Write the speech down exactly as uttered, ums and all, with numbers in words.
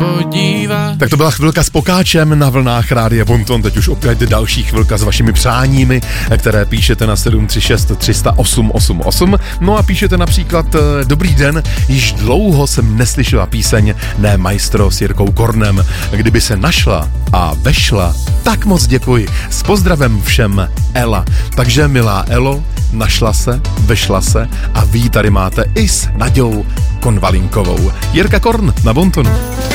podívat. Tak to byla chvilka s Pokáčem na vlnách Rádia Bonton. Teď už opět další chvilka s vašimi přáními, které píšete na sedm tři šest tři nula osm osm osm. No a píšete například: Dobrý den, již dlouho jsem neslyšela píseň Ne Maestro s Jirkou Kornem. Kdyby se našla a vešla, tak moc děkuji. S pozdravem všem, Ela. Takže milá Elo, našla se, vešla se a vy tady máte i s Naďou Konvalinkovou. Jirka Korn na Bontonu.